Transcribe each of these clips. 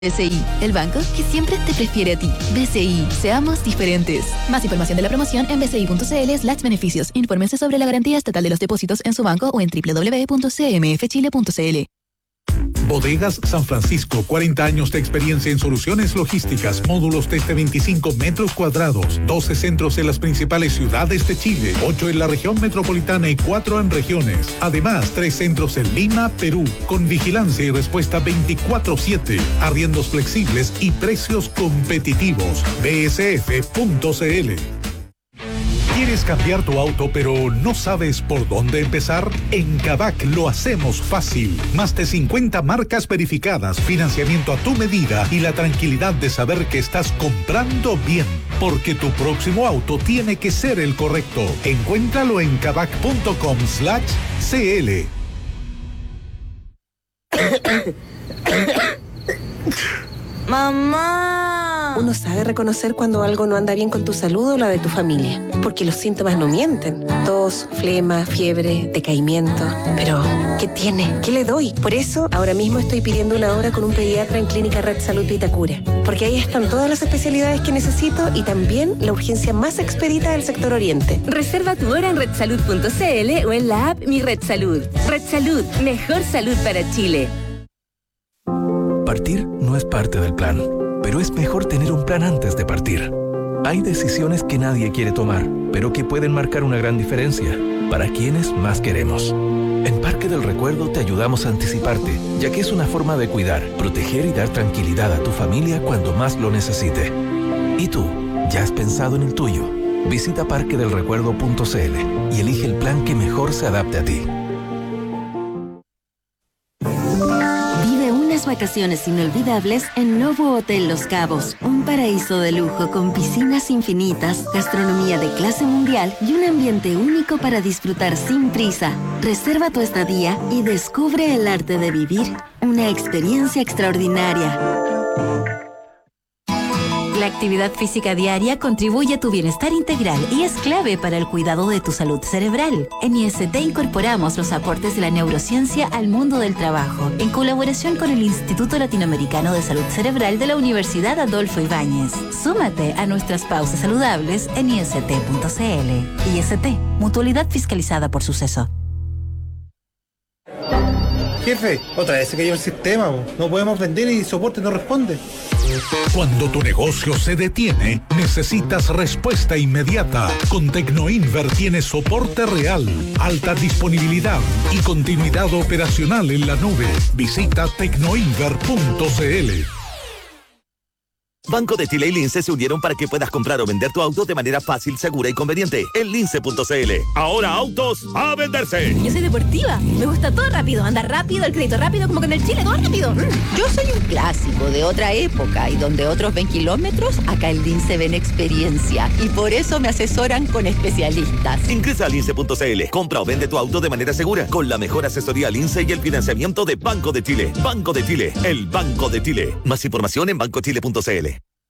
BCI, el banco que siempre te prefiere a ti. BCI, seamos diferentes. Más información de la promoción en bci.cl/beneficios. Infórmense sobre la garantía estatal de los depósitos en su banco o en www.cmfchile.cl. Bodegas San Francisco, 40 años de experiencia en soluciones logísticas, módulos desde 25 metros cuadrados, 12 centros en las principales ciudades de Chile, 8 en la región metropolitana y 4 en regiones. Además, 3 centros en Lima, Perú, con vigilancia y respuesta 24/7, arriendos flexibles y precios competitivos. bsf.cl. ¿Quieres cambiar tu auto pero no sabes por dónde empezar? En Kavak lo hacemos fácil. Más de 50 marcas verificadas, financiamiento a tu medida y la tranquilidad de saber que estás comprando bien. Porque tu próximo auto tiene que ser el correcto. Encuéntralo en kavak.com/cl. ¡Mamá! Uno sabe reconocer cuando algo no anda bien con tu salud o la de tu familia, porque los síntomas no mienten. Tos, flema, fiebre, decaimiento. Pero, ¿qué tiene? ¿Qué le doy? Por eso, ahora mismo estoy pidiendo una hora con un pediatra en Clínica Red Salud Vitacura, porque ahí están todas las especialidades que necesito y también la urgencia más expedita del sector oriente. Reserva tu hora en redsalud.cl o en la app Mi Red Salud. Red Salud, mejor salud para Chile. Partir no es parte del plan, pero es mejor tener un plan antes de partir. Hay decisiones que nadie quiere tomar, pero que pueden marcar una gran diferencia para quienes más queremos. En Parque del Recuerdo te ayudamos a anticiparte, ya que es una forma de cuidar, proteger y dar tranquilidad a tu familia cuando más lo necesite. ¿Y tú? ¿Ya has pensado en el tuyo? Visita parquedelrecuerdo.cl y elige el plan que mejor se adapte a ti. Vacaciones inolvidables en Novo Hotel Los Cabos, un paraíso de lujo con piscinas infinitas, gastronomía de clase mundial y un ambiente único para disfrutar sin prisa. Reserva tu estadía y descubre el arte de vivir una experiencia extraordinaria. La actividad física diaria contribuye a tu bienestar integral y es clave para el cuidado de tu salud cerebral. En IST incorporamos los aportes de la neurociencia al mundo del trabajo, en colaboración con el Instituto Latinoamericano de Salud Cerebral de la Universidad Adolfo Ibáñez. Súmate a nuestras pausas saludables en ist.cl. IST, mutualidad fiscalizada por Suceso. Jefe, otra vez se cayó el sistema. No podemos vender y soporte no responde. Cuando tu negocio se detiene, necesitas respuesta inmediata. Con Tecnoinver tienes soporte real, alta disponibilidad y continuidad operacional en la nube. Visita tecnoinver.cl. Banco de Chile y Lince se unieron para que puedas comprar o vender tu auto de manera fácil, segura y conveniente en lince.cl. Ahora autos a venderse. Yo soy deportiva, me gusta todo rápido, andar rápido, el crédito rápido, como que en el Chile todo rápido. Yo soy un clásico de otra época y donde otros ven kilómetros, acá en Lince ven experiencia y por eso me asesoran con especialistas. Ingresa a lince.cl, compra o vende tu auto de manera segura con la mejor asesoría Lince y el financiamiento de Banco de Chile. Banco de Chile, el Banco de Chile. Más información en bancochile.cl.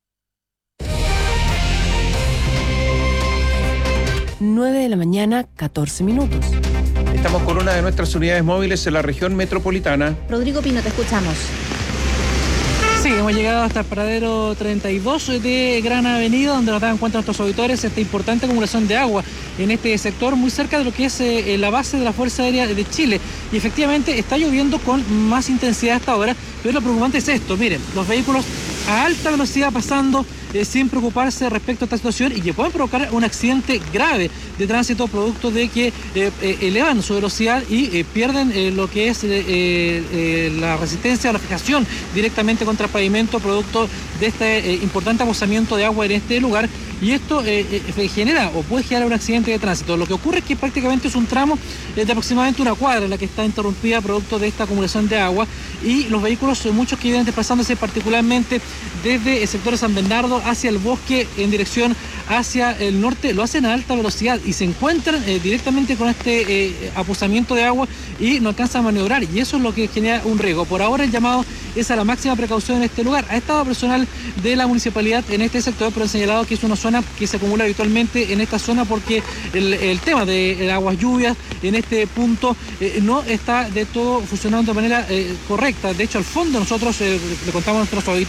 9 de la mañana, 14 minutos. Estamos con una de nuestras unidades móviles en la región metropolitana. Rodrigo Pino, te escuchamos. Sí, hemos llegado hasta el paradero 32 de Gran Avenida, donde nos dan cuenta nuestros auditores esta importante acumulación de agua en este sector, muy cerca de lo que es la base de la Fuerza Aérea de Chile. Y efectivamente está lloviendo con más intensidad hasta ahora, pero lo preocupante es esto. Miren, los vehículos a alta velocidad pasando sin preocuparse respecto a esta situación y que pueden provocar un accidente grave de tránsito producto de que elevan su velocidad y pierden lo que es la resistencia a la fijación directamente contra el pavimento producto de este importante abosamiento de agua en este lugar. Y esto genera o puede generar un accidente de tránsito. Lo que ocurre es que prácticamente es un tramo de aproximadamente una cuadra la que está interrumpida producto de esta acumulación de agua y los vehículos, muchos que vienen desplazándose particularmente desde el sector de San Bernardo hacia el bosque en dirección hacia el norte, lo hacen a alta velocidad y se encuentran directamente con este aposamiento de agua y no alcanzan a maniobrar y eso es lo que genera un riesgo. Por ahora el llamado es a la máxima precaución en este lugar. Ha estado personal de la municipalidad en este sector, pero han señalado que es una zona que se acumula habitualmente en esta zona porque el tema de aguas lluvias en este punto no está de todo funcionando de manera correcta. correcta. De hecho, al fondo nosotros le contamos a nuestros auditores